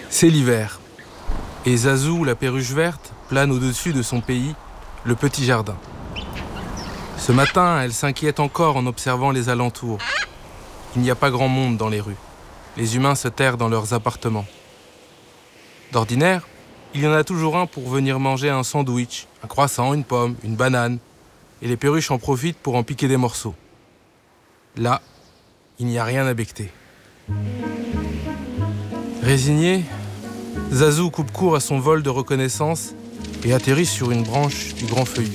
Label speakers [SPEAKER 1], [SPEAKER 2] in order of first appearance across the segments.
[SPEAKER 1] C'est l'hiver. Et Zazou, la perruche verte, plane au-dessus de son pays, le petit jardin. Ce matin, elle s'inquiète encore en observant les alentours. Il n'y a pas grand monde dans les rues. Les humains se terrent dans leurs appartements. D'ordinaire, il y en a toujours un pour venir manger un sandwich, un croissant, une pomme, une banane. Et les perruches en profitent pour en piquer des morceaux. Là, il n'y a rien à becqueter. Résigné, Zazou coupe court à son vol de reconnaissance et atterrit sur une branche du grand feuillu.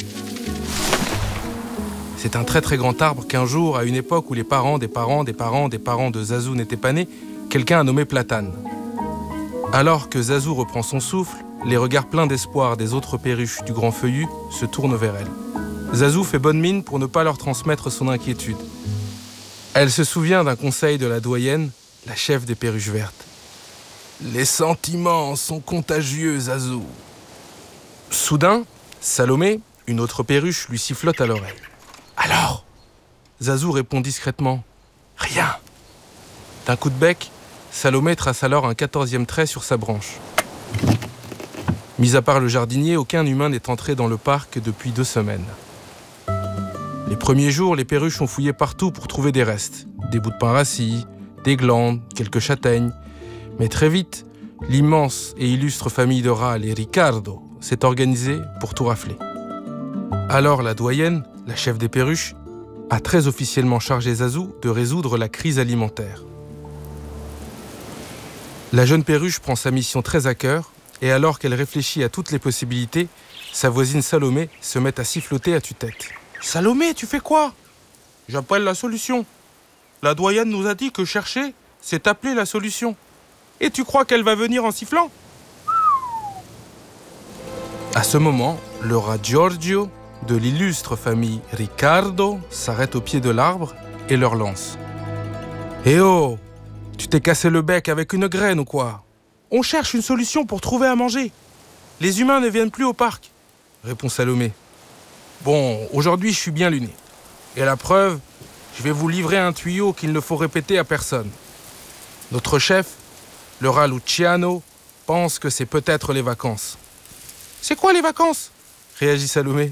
[SPEAKER 1] C'est un très très grand arbre qu'un jour, à une époque où les parents des parents des parents des parents de Zazou n'étaient pas nés, quelqu'un a nommé Platane. Alors que Zazou reprend son souffle, les regards pleins d'espoir des autres perruches du grand feuillu se tournent vers elle. Zazou fait bonne mine pour ne pas leur transmettre son inquiétude. Elle se souvient d'un conseil de la doyenne, la chef des perruches vertes. « Les sentiments sont contagieux, Zazou. » Soudain, Salomé, une autre perruche, lui sifflote à l'oreille. « Alors ?» Zazou répond discrètement. « Rien. » D'un coup de bec, Salomé trace alors un 14e trait sur sa branche. Mis à part le jardinier, aucun humain n'est entré dans le parc depuis 2 semaines. Les premiers jours, les perruches ont fouillé partout pour trouver des restes. Des bouts de pain rassis, des glandes, quelques châtaignes. Mais très vite, l'immense et illustre famille de rats, les Ricardo, s'est organisée pour tout rafler. Alors la doyenne, la chef des perruches, a très officiellement chargé Zazou de résoudre la crise alimentaire. La jeune perruche prend sa mission très à cœur et alors qu'elle réfléchit à toutes les possibilités, sa voisine Salomé se met à siffloter à tue-tête. « Salomé, tu fais quoi ?»« J'appelle la solution. La doyenne nous a dit que chercher, c'est appeler la solution. Et tu crois qu'elle va venir en sifflant ?» À ce moment, le rat Giorgio, de l'illustre famille Ricardo, s'arrête au pied de l'arbre et leur lance. « Eh oh, tu t'es cassé le bec avec une graine ou quoi ? On cherche une solution pour trouver à manger. Les humains ne viennent plus au parc, » répond Salomé. « Bon, aujourd'hui je suis bien luné. Et la preuve, je vais vous livrer un tuyau qu'il ne faut répéter à personne. Notre chef, le rat Luciano, pense que c'est peut-être les vacances. »« C'est quoi les vacances ?» réagit Salomé.